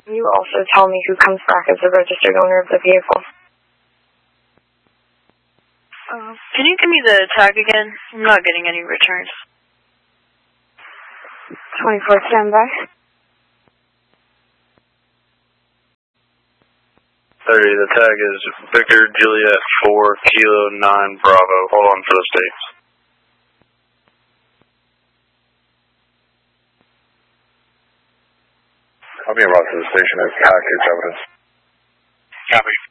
You also tell me who comes back as the registered owner of the vehicle. Can you give me the tag again? I'm not getting any returns. 24 standby. 30, the tag is Victor Juliet 4 Kilo 9 Bravo. Hold on for the states. I'll be brought to the station as package evidence. Copy.